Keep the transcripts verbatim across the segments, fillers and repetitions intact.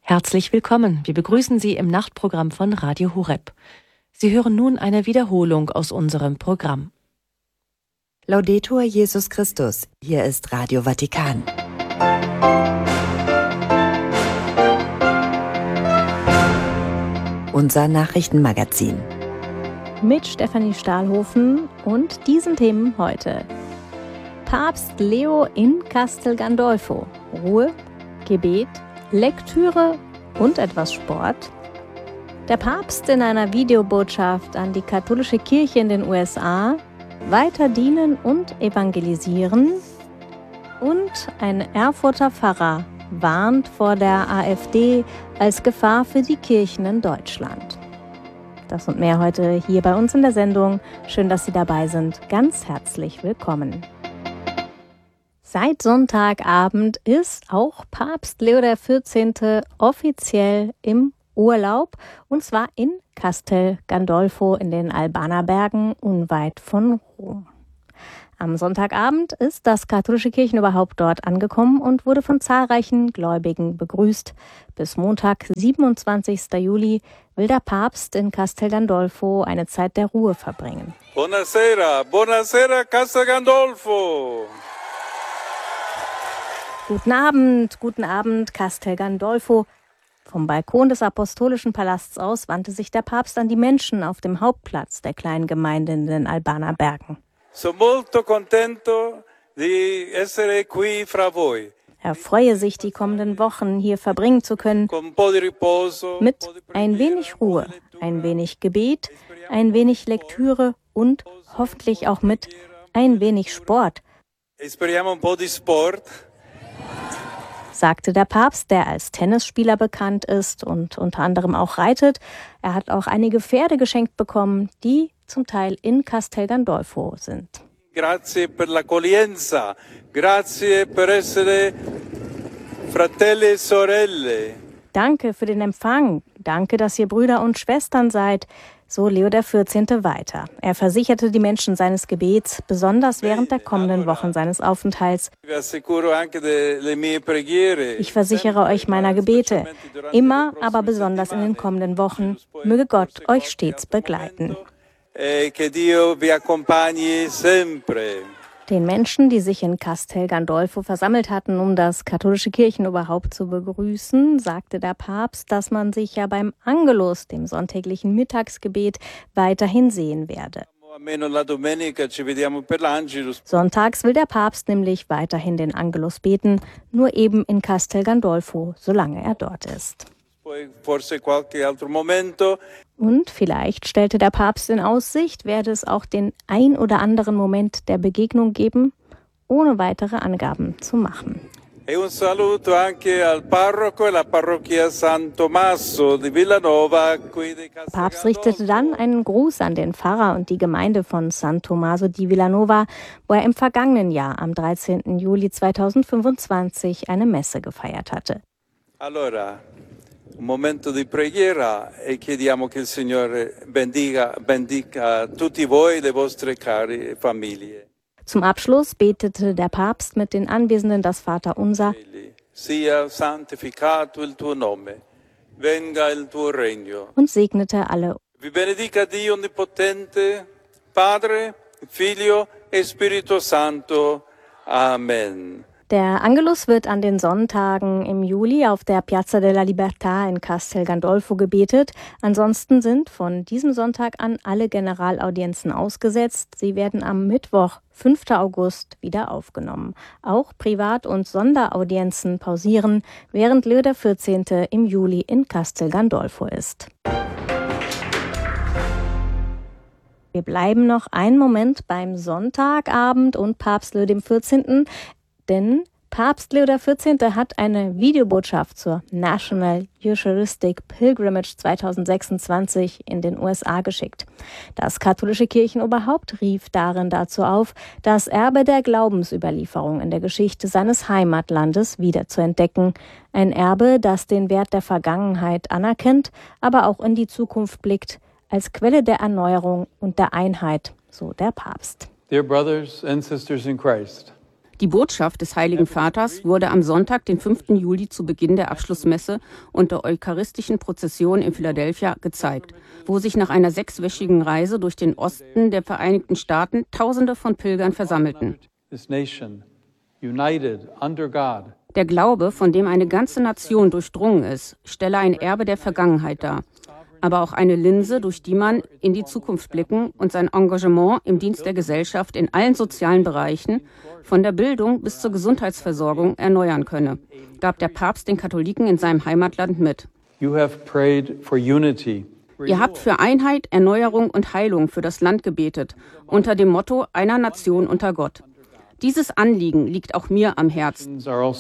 Herzlich willkommen. Wir begrüßen Sie im Nachtprogramm von Radio Horeb. Sie hören nun eine Wiederholung aus unserem Programm. Laudetur Jesus Christus. Hier ist Radio Vatikan. Unser Nachrichtenmagazin. Mit Stefanie Stahlhofen und diesen Themen heute. Papst Leo in Castel Gandolfo. Ruhe, Gebet, Lektüre und etwas Sport. Der Papst in einer Videobotschaft an die katholische Kirche in den U S A. Weiter dienen und evangelisieren. Und ein Erfurter Pfarrer warnt vor der AfD als Gefahr für die Kirchen in Deutschland. Das und mehr heute hier bei uns in der Sendung. Schön, dass Sie dabei sind. Ganz herzlich willkommen. Seit Sonntagabend ist auch Papst Leo der vierzehnte offiziell im Urlaub, und zwar in Castel Gandolfo in den Albanerbergen unweit von Rom. Am Sonntagabend ist das katholische Kirchenoberhaupt dort angekommen und wurde von zahlreichen Gläubigen begrüßt. Bis Montag, siebenundzwanzigsten Juli, will der Papst in Castel Gandolfo eine Zeit der Ruhe verbringen. Buonasera, buonasera Castel Gandolfo. Guten Abend, guten Abend, Castel Gandolfo. Vom Balkon des Apostolischen Palasts aus wandte sich der Papst an die Menschen auf dem Hauptplatz der kleinen Gemeinde in den Albanerbergen. Sono molto contento di essere qui fra voi. Er freue sich, die kommenden Wochen hier verbringen zu können, mit ein wenig Ruhe, ein wenig Gebet, ein wenig Lektüre und hoffentlich auch mit ein wenig Sport. Speriamo un po' di sport. Sagte der Papst, der als Tennisspieler bekannt ist und unter anderem auch reitet. Er hat auch einige Pferde geschenkt bekommen, die zum Teil in Castel Gandolfo sind. Grazie per l'accoglienza, grazie per essere fratelli e sorelle. Danke für den Empfang, danke, dass ihr Brüder und Schwestern seid. So Leo der vierzehnte weiter. Er versicherte die Menschen seines Gebets, besonders während der kommenden Wochen seines Aufenthalts. Ich versichere euch meiner Gebete, immer, aber besonders in den kommenden Wochen. Möge Gott euch stets begleiten. Den Menschen, die sich in Castel Gandolfo versammelt hatten, um das katholische Kirchenoberhaupt zu begrüßen, sagte der Papst, dass man sich ja beim Angelus, dem sonntäglichen Mittagsgebet, weiterhin sehen werde. Sonntags will der Papst nämlich weiterhin den Angelus beten, nur eben in Castel Gandolfo, solange er dort ist. Und vielleicht, stellte der Papst in Aussicht, werde es auch den ein oder anderen Moment der Begegnung geben, ohne weitere Angaben zu machen. E un saluto anche al parroco e la parrocchia San Tommaso di Villanova. Der Papst richtete dann einen Gruß an den Pfarrer und die Gemeinde von San Tommaso di Villanova, wo er im vergangenen Jahr am dreizehnten Juli zweitausendfünfundzwanzig eine Messe gefeiert hatte. Allora, un momento di preghiera e chiediamo che il Signore bendiga, bendiga tutti voi e le vostre care famiglie. Zum Abschluss betete der Papst mit den Anwesenden das Vaterunser. Sia santificato il tuo nome, venga il tuo regno. Und segnete alle. Vi benedica Dio Onnipotente, Padre, Figlio e Spirito Santo. Amen. Der Angelus wird an den Sonntagen im Juli auf der Piazza della Libertà in Castel Gandolfo gebetet. Ansonsten sind von diesem Sonntag an alle Generalaudienzen ausgesetzt. Sie werden am Mittwoch, fünften August, wieder aufgenommen. Auch Privat- und Sonderaudienzen pausieren, während Leo der vierzehnte im Juli in Castel Gandolfo ist. Wir bleiben noch einen Moment beim Sonntagabend und Papst Leo dem vierzehnten Denn Papst Leo der vierzehnte hat eine Videobotschaft zur National Eucharistic Pilgrimage zweitausendsechsundzwanzig in den U S A geschickt. Das katholische Kirchenoberhaupt rief darin dazu auf, das Erbe der Glaubensüberlieferung in der Geschichte seines Heimatlandes wiederzuentdecken. Ein Erbe, das den Wert der Vergangenheit anerkennt, aber auch in die Zukunft blickt, als Quelle der Erneuerung und der Einheit, so der Papst. Dear brothers and sisters in Christ, Die Botschaft des Heiligen Vaters wurde am Sonntag, den fünften Juli, zu Beginn der Abschlussmesse und der eucharistischen Prozession in Philadelphia gezeigt, wo sich nach einer sechswöchigen Reise durch den Osten der Vereinigten Staaten Tausende von Pilgern versammelten. Der Glaube, von dem eine ganze Nation durchdrungen ist, stelle ein Erbe der Vergangenheit dar, aber auch eine Linse, durch die man in die Zukunft blicken und sein Engagement im Dienst der Gesellschaft in allen sozialen Bereichen, von der Bildung bis zur Gesundheitsversorgung, erneuern könne, gab der Papst den Katholiken in seinem Heimatland mit. You have prayed for unity. Ihr habt für Einheit, Erneuerung und Heilung für das Land gebetet, unter dem Motto einer Nation unter Gott. Dieses Anliegen liegt auch mir am Herzen,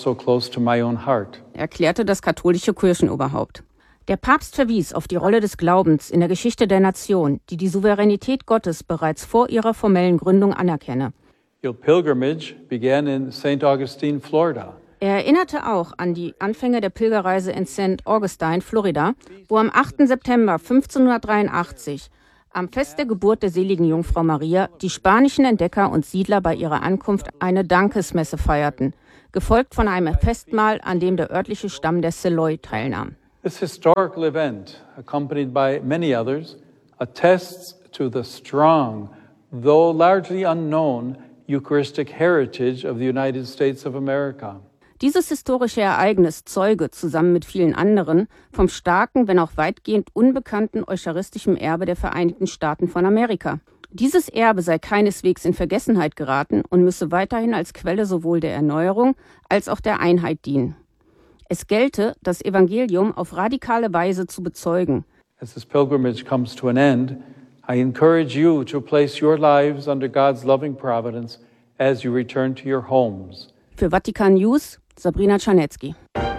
erklärte das katholische Kirchenoberhaupt. Der Papst verwies auf die Rolle des Glaubens in der Geschichte der Nation, die die Souveränität Gottes bereits vor ihrer formellen Gründung anerkenne. Your pilgrimage began in Saint Augustine, Florida. Er erinnerte auch an die Anfänge der Pilgerreise in Saint Augustine, Florida, wo am achten September fünfzehnhundertdreiundachtzig, am Fest der Geburt der seligen Jungfrau Maria, die spanischen Entdecker und Siedler bei ihrer Ankunft eine Dankesmesse feierten, gefolgt von einem Festmahl, an dem der örtliche Stamm der Seloy teilnahm. This historical event, accompanied by many others, attests to the strong, though largely unknown, Eucharistic heritage of the United States of America. Dieses historische Ereignis zeuge, zusammen mit vielen anderen, vom starken, wenn auch weitgehend unbekannten eucharistischen Erbe der Vereinigten Staaten von Amerika. Dieses Erbe sei keineswegs in Vergessenheit geraten und müsse weiterhin als Quelle sowohl der Erneuerung als auch der Einheit dienen. Es gelte, das Evangelium auf radikale Weise zu bezeugen. As this pilgrimage comes to an end, I encourage you to place your lives under God's loving providence as you return to your homes. Für Vatikan News, Sabrina Czarnecki.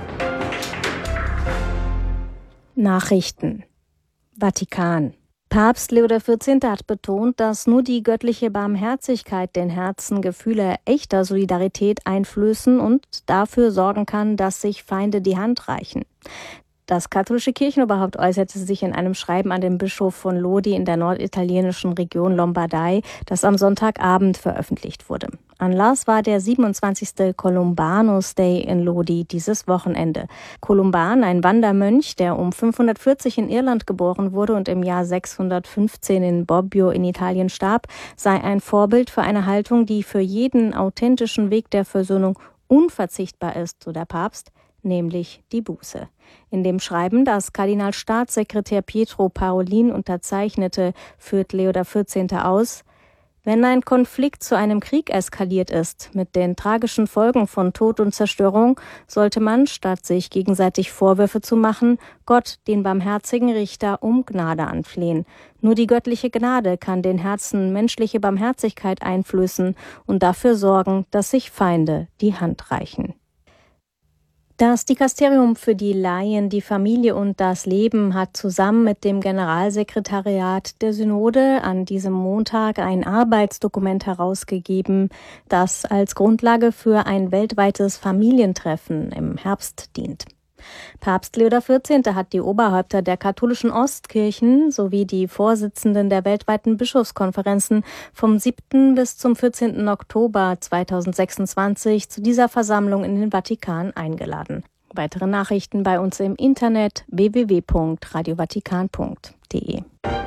Nachrichten. Vatikan. Papst Leo der vierzehnte. Hat betont, dass nur die göttliche Barmherzigkeit den Herzen Gefühle echter Solidarität einflößen und dafür sorgen kann, dass sich Feinde die Hand reichen. Das katholische Kirchenoberhaupt äußerte sich in einem Schreiben an den Bischof von Lodi in der norditalienischen Region Lombardei, das am Sonntagabend veröffentlicht wurde. Anlass war der siebenundzwanzigste Columbanus Day in Lodi dieses Wochenende. Columban, ein Wandermönch, der um fünfhundertvierzig in Irland geboren wurde und im Jahr sechshundertfünfzehn in Bobbio in Italien starb, sei ein Vorbild für eine Haltung, die für jeden authentischen Weg der Versöhnung unverzichtbar ist, so der Papst, nämlich die Buße. In dem Schreiben, das Kardinalstaatssekretär Pietro Parolin unterzeichnete, führt Leo der vierzehnte. aus: Wenn ein Konflikt zu einem Krieg eskaliert ist, mit den tragischen Folgen von Tod und Zerstörung, sollte man, statt sich gegenseitig Vorwürfe zu machen, Gott, den barmherzigen Richter, um Gnade anflehen. Nur die göttliche Gnade kann den Herzen menschliche Barmherzigkeit einflößen und dafür sorgen, dass sich Feinde die Hand reichen. Das Dikasterium für die Laien, die Familie und das Leben hat zusammen mit dem Generalsekretariat der Synode an diesem Montag ein Arbeitsdokument herausgegeben, das als Grundlage für ein weltweites Familientreffen im Herbst dient. Papst Leo der vierzehnte. Hat die Oberhäupter der katholischen Ostkirchen sowie die Vorsitzenden der weltweiten Bischofskonferenzen vom siebten bis zum vierzehnten Oktober zweitausendsechsundzwanzig zu dieser Versammlung in den Vatikan eingeladen. Weitere Nachrichten bei uns im Internet w w w punkt radio vatikan punkt d e.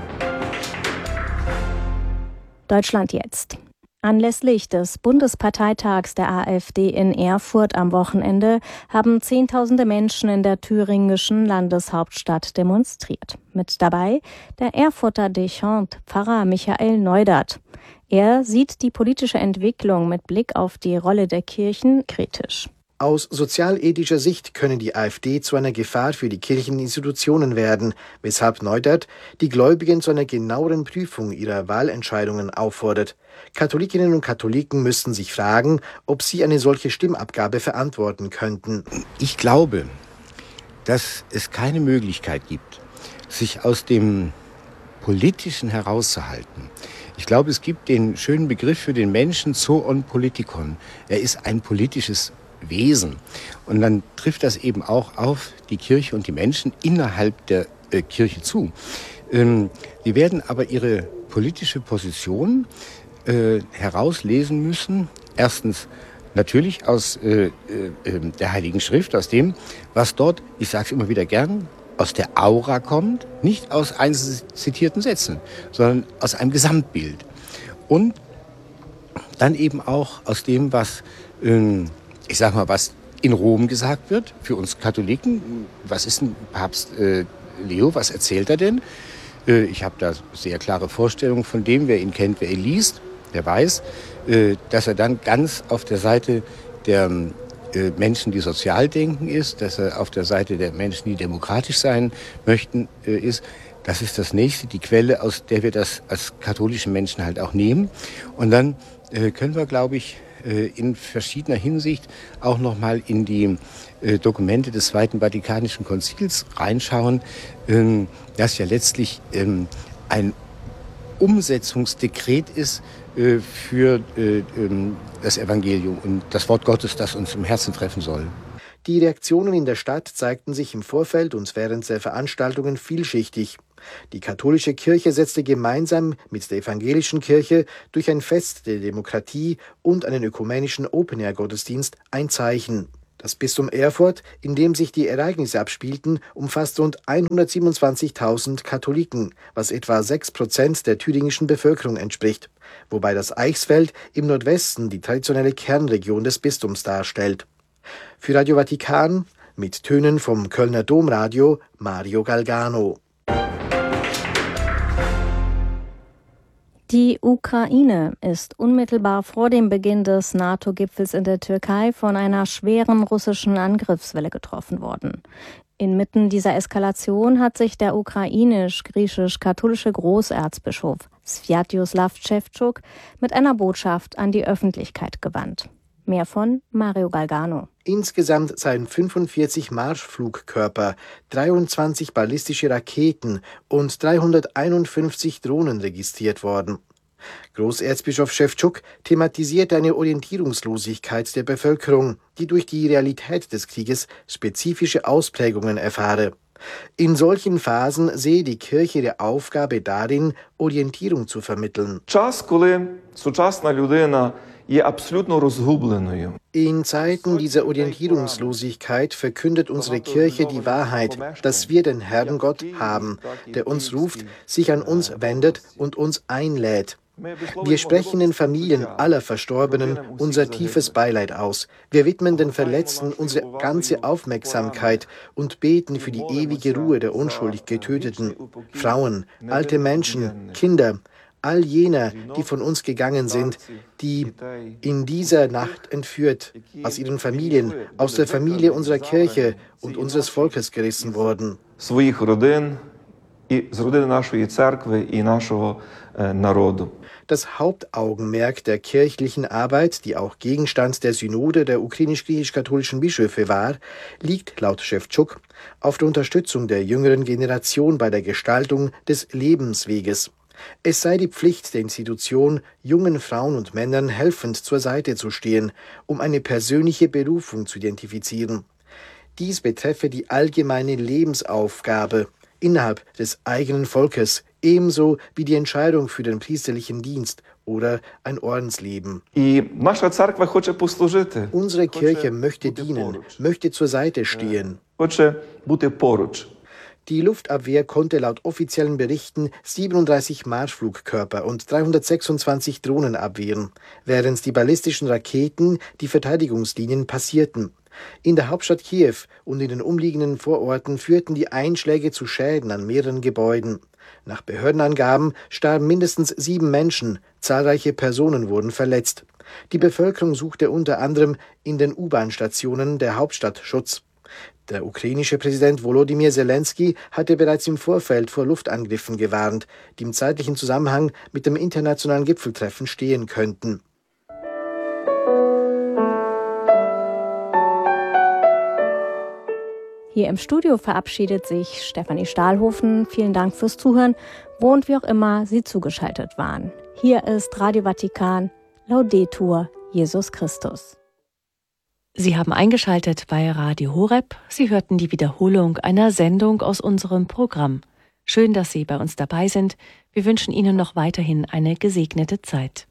Deutschland jetzt. Anlässlich des Bundesparteitags der AfD in Erfurt am Wochenende haben Zehntausende Menschen in der thüringischen Landeshauptstadt demonstriert. Mit dabei der Erfurter Dechant, Pfarrer Michael Neudert. Er sieht die politische Entwicklung mit Blick auf die Rolle der Kirchen kritisch. Aus sozialethischer Sicht können die AfD zu einer Gefahr für die Kircheninstitutionen werden, weshalb Neudert die Gläubigen zu einer genaueren Prüfung ihrer Wahlentscheidungen auffordert. Katholikinnen und Katholiken müssten sich fragen, ob sie eine solche Stimmabgabe verantworten könnten. Ich glaube, dass es keine Möglichkeit gibt, sich aus dem Politischen herauszuhalten. Ich glaube, es gibt den schönen Begriff für den Menschen, zoon politikon. Er ist ein politisches Wesen. Und dann trifft das eben auch auf die Kirche und die Menschen innerhalb der äh, Kirche zu. Ähm, die werden aber ihre politische Position äh, herauslesen müssen. Erstens Natürlich aus äh, äh, der Heiligen Schrift, aus dem, was dort, ich sage es immer wieder gern, aus der Aura kommt, nicht aus einzelnen zitierten Sätzen, sondern aus einem Gesamtbild. Und dann eben auch aus dem, was, äh, ich sag mal, was in Rom gesagt wird, für uns Katholiken. Was ist ein Papst äh, Leo, was erzählt er denn? Äh, ich habe da sehr klare Vorstellungen von dem, wer ihn kennt, wer ihn liest, der weiß, äh, dass er dann ganz auf der Seite der äh, Menschen, die sozial denken, ist, dass er auf der Seite der Menschen, die demokratisch sein möchten, äh, ist. Das ist das Nächste, die Quelle, aus der wir das als katholische Menschen halt auch nehmen. Und dann äh, können wir, glaube ich, äh, in verschiedener Hinsicht auch noch mal in die äh, Dokumente des Zweiten Vatikanischen Konzils reinschauen, äh, das ja letztlich äh, ein Umsetzungsdekret ist äh, für äh, das Evangelium und das Wort Gottes, das uns im Herzen treffen soll. Die Reaktionen in der Stadt zeigten sich im Vorfeld und während der Veranstaltungen vielschichtig. Die katholische Kirche setzte gemeinsam mit der evangelischen Kirche durch ein Fest der Demokratie und einen ökumenischen Open-Air-Gottesdienst ein Zeichen. Das Bistum Erfurt, in dem sich die Ereignisse abspielten, umfasst rund hundertsiebenundzwanzigtausend Katholiken, was etwa sechs Prozent der thüringischen Bevölkerung entspricht, wobei das Eichsfeld im Nordwesten die traditionelle Kernregion des Bistums darstellt. Für Radio Vatikan mit Tönen vom Kölner Domradio Mario Galgano. Die Ukraine ist unmittelbar vor dem Beginn des NATO-Gipfels in der Türkei von einer schweren russischen Angriffswelle getroffen worden. Inmitten dieser Eskalation hat sich der ukrainisch-griechisch-katholische Großerzbischof Sviatoslav Ševčuk mit einer Botschaft an die Öffentlichkeit gewandt. Mehr von Mario Galgano. Insgesamt seien fünfundvierzig Marschflugkörper, dreiundzwanzig ballistische Raketen und dreihunderteinundfünfzig Drohnen registriert worden. Großerzbischof Ševčuk thematisierte eine Orientierungslosigkeit der Bevölkerung, die durch die Realität des Krieges spezifische Ausprägungen erfahre. In solchen Phasen sehe die Kirche ihre Aufgabe darin, Orientierung zu vermitteln. Час, коли сучасна людина є абсолютно розгубленою. In Zeiten dieser Orientierungslosigkeit verkündet unsere Kirche die Wahrheit, dass wir den Herrn Gott haben, der uns ruft, sich an uns wendet und uns einlädt. Wir sprechen den Familien aller Verstorbenen unser tiefes Beileid aus. Wir widmen den Verletzten unsere ganze Aufmerksamkeit und beten für die ewige Ruhe der unschuldig Getöteten. Frauen, alte Menschen, Kinder, all jener, die von uns gegangen sind, die in dieser Nacht entführt, aus ihren Familien, aus der Familie unserer Kirche und unseres Volkes gerissen wurden. Своїх родин і з родини нашої церкви і нашого народу. Das Hauptaugenmerk der kirchlichen Arbeit, die auch Gegenstand der Synode der ukrainisch-griechisch-katholischen Bischöfe war, liegt laut Ševčuk auf der Unterstützung der jüngeren Generation bei der Gestaltung des Lebensweges. Es sei die Pflicht der Institution, jungen Frauen und Männern helfend zur Seite zu stehen, um eine persönliche Berufung zu identifizieren. Dies betreffe die allgemeine Lebensaufgabe innerhalb des eigenen Volkes, ebenso wie die Entscheidung für den priesterlichen Dienst oder ein Ordensleben. Unsere Kirche möchte dienen, möchte zur Seite stehen. Die Luftabwehr konnte laut offiziellen Berichten siebenunddreißig Marschflugkörper und dreihundertsechsundzwanzig Drohnen abwehren, während die ballistischen Raketen die Verteidigungslinien passierten. In der Hauptstadt Kiew und in den umliegenden Vororten führten die Einschläge zu Schäden an mehreren Gebäuden. Nach Behördenangaben starben mindestens sieben Menschen, zahlreiche Personen wurden verletzt. Die Bevölkerung suchte unter anderem in den U-Bahn-Stationen der Hauptstadt Schutz. Der ukrainische Präsident Volodymyr Zelensky hatte bereits im Vorfeld vor Luftangriffen gewarnt, die im zeitlichen Zusammenhang mit dem internationalen Gipfeltreffen stehen könnten. Hier im Studio verabschiedet sich Stefanie Stahlhofen. Vielen Dank fürs Zuhören, wo und wie auch immer Sie zugeschaltet waren. Hier ist Radio Vatikan, Laudetur Jesus Christus. Sie haben eingeschaltet bei Radio Horeb. Sie hörten die Wiederholung einer Sendung aus unserem Programm. Schön, dass Sie bei uns dabei sind. Wir wünschen Ihnen noch weiterhin eine gesegnete Zeit.